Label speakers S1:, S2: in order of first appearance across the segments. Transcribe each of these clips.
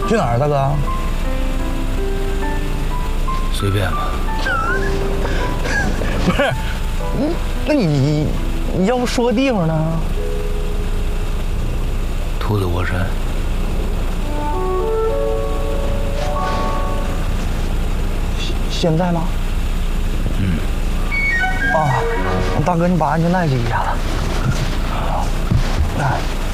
S1: 去哪儿，大哥？
S2: 随便吧。
S1: 不是，那你要说个地方呢？
S2: 兔子窝山。
S1: 现在吗？啊，大哥，你把安全带系一下子。来。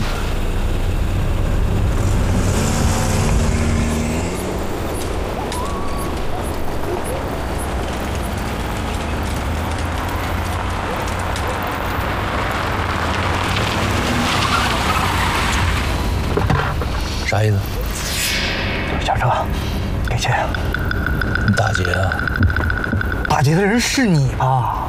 S2: 啥意思？
S1: 下车，给钱。
S2: 你打劫啊？
S1: 打劫的人是你吧？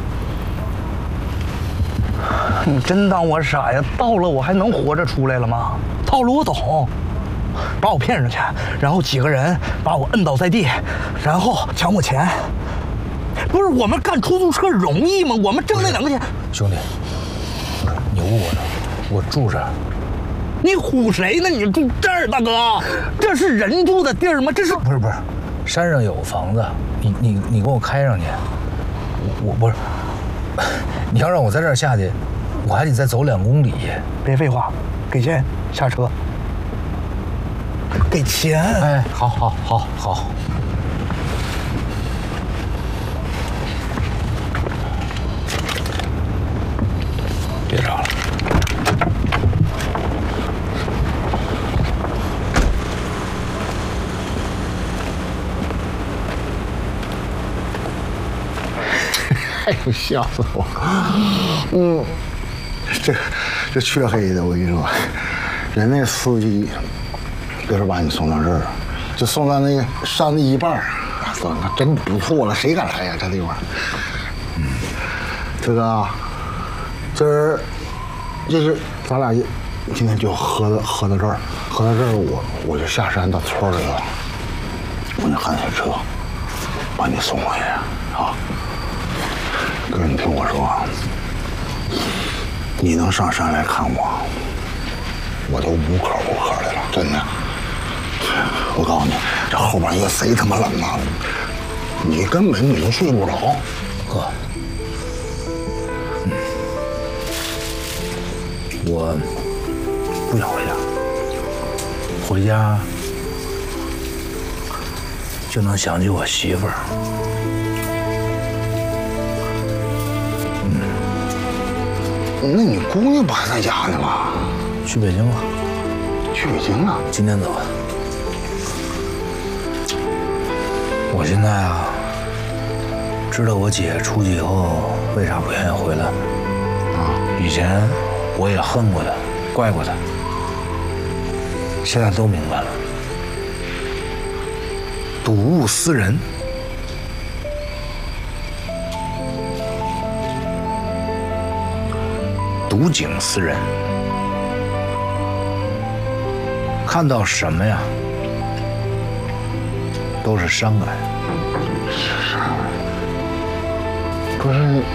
S1: 你真当我傻呀？到了我还能活着出来了吗？套路我懂，把我骗上去，然后几个人把我摁倒在地，然后抢我钱。不是我们干出租车容易吗？我们挣那2个钱。
S2: 兄弟，你误会了，我住这儿。
S1: 你唬谁呢？你住这儿，大哥，这是人住的地儿吗？这是
S2: 不是，山上有房子，你给我开上去，我不是，你要让我在这儿下去，我还得再走2公里。
S1: 别废话，给钱，下车。给钱。
S2: 哎，好。别找了。
S3: 哎呦，笑死我！这黢黑的，我跟你说，人那司机就是把你送到这儿，就送到那个山的一半，算了，真不错了，谁敢来呀？这地方，这个啊，这是咱俩今天就喝到这儿，我就下山到村里了，我就喊下车，把你送回去啊。哥，你听我说，你能上山来看我都无可的了，真的。我告诉你，这后边也贼他妈冷啊，你根本你都睡不着。
S2: 哥，我不想回家，回家就能想起我媳妇儿。
S3: 那你姑娘不还在家呢吗？
S2: 去北京了。
S3: 去北京了？
S2: 今天走的。我现在啊，知道我姐出去以后为啥不愿意回来。以前我也恨过她，怪过她，现在都明白了。睹物思人。睹景思人，看到什么呀，都是伤感。
S3: 不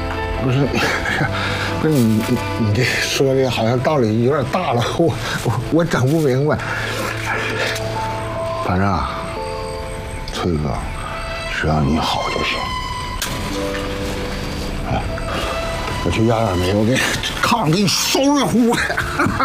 S3: 是你这说的好像道理有点大了，我整不明白。反正啊，崔哥，只要你好就行。哎，我去压点煤，我给炕给你烧热乎。